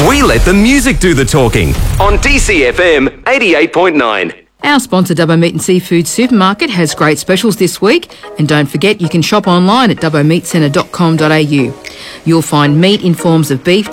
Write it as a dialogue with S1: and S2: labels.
S1: We let the music do the talking on DCFM 88.9.
S2: Our sponsor, Dubbo Meat and Seafood Supermarket, has great specials this week. And don't forget, you can shop online at dubbomeatcentre.com.au. You'll find meat in forms of beef,